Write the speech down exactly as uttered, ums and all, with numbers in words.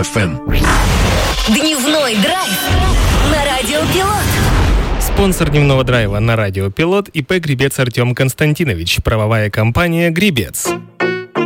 эф эм. Дневной драйв на Радио Пилот. Спонсор дневного драйва на Радио Пилот ИП «Гребец» Артем Константинович. Правовая компания «Гребец».